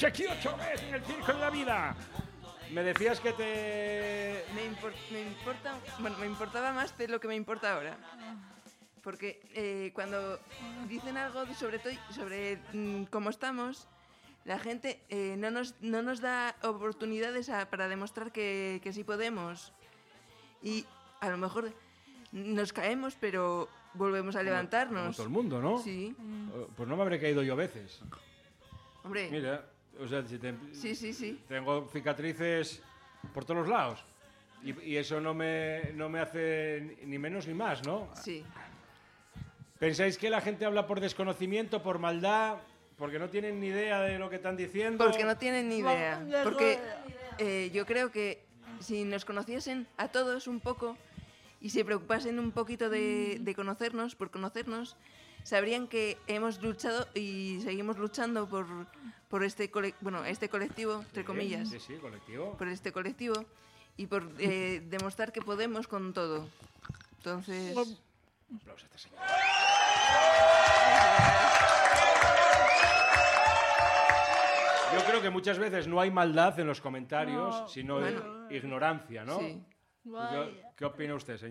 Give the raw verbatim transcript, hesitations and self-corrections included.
Chequio Chorret en el Circo de la Vida. Me decías que te... Me, impor me importa... Bueno, me importaba más de lo que me importa ahora. Porque eh, cuando dicen algo sobre, sobre mmm, cómo estamos, la gente eh, no, nos, no nos da oportunidades a, para demostrar que, que sí podemos. Y a lo mejor nos caemos, pero volvemos a levantarnos. Como todo el mundo, ¿no? Sí. Pues no me habré caído yo a veces. Hombre. Mira, o sea, si te, sí, sí, sí. tengo cicatrices por todos los lados. Y, y eso no me, no me hace ni menos ni más, ¿no? Sí. ¿Pensáis que la gente habla por desconocimiento, por maldad, porque no tienen ni idea de lo que están diciendo? Porque no tienen ni idea. Porque eh, yo creo que si nos conociesen a todos un poco y se preocupasen un poquito de, de conocernos, por conocernos, sabrían que hemos luchado y seguimos luchando por, por este, cole bueno, este colectivo, entre sí, comillas. Sí, sí, colectivo. Por este colectivo y por eh, demostrar que podemos con todo. Entonces... Un aplauso a esta señora. Yo creo que muchas veces no hay maldad en los comentarios, no, sino bueno. ignorancia, ¿no? Sí. ¿Qué, ¿Qué opina usted, señor?